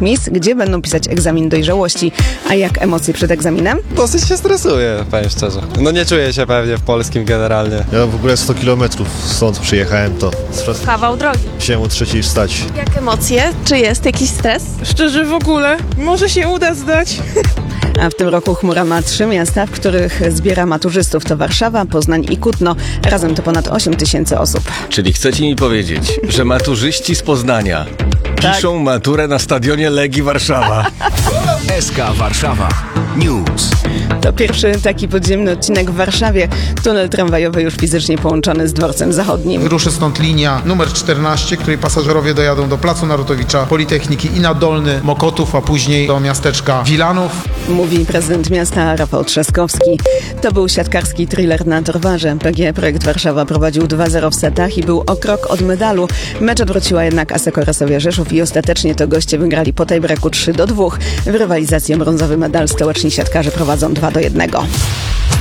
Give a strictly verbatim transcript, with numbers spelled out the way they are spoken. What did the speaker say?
miejsc, gdzie będą pisać egzamin dojrzałości. A jak emocje przed egzaminem? Dosyć się stresuję, powiem szczerze. No nie czuję się pewnie w polskim generalnie. Ja w ogóle sto kilometrów stąd przyjechałem, to Kawał drogi. musiałem o trzeciej wstać. Jak emocje? Czy jest jakiś stres? Szczerze w ogóle, może się uda zdać. A w tym roku chmura ma trzy miasta, w których zbiera maturzystów. To Warszawa, Poznań i Kutno. Razem to ponad osiem tysięcy osób. Czyli chcecie mi powiedzieć, że maturzyści z Poznania piszą maturę na stadionie Legii Warszawa. S K Warszawa News. To pierwszy taki podziemny odcinek w Warszawie. Tunel tramwajowy już fizycznie połączony z dworcem zachodnim. Ruszy stąd linia numer czternaście, której pasażerowie dojadą do Placu Narutowicza, Politechniki i na Dolny Mokotów, a później do miasteczka Wilanów. Mówi prezydent miasta Rafał Trzaskowski. To był siatkarski thriller na Torwarze. P G E Projekt Warszawa prowadził dwa zero w setach i był o krok od medalu. Mecz odwróciła jednak Asekoresowie Rzeszów i ostatecznie to goście wygrali po tiebreaku trzy do dwóch. W rywalizacji o brązowy medal stołeczni siatkarze prowadzą dwa do jednego.